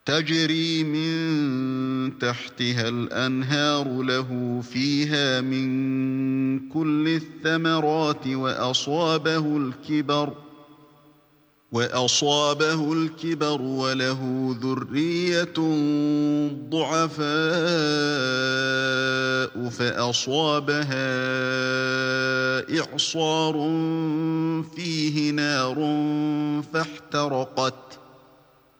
تجري من تحتها الأنهار له فيها من كل الثمرات وأصابه الكبر وله ذرية ضعفاء فأصابها إعصار فيه نار فاحترقت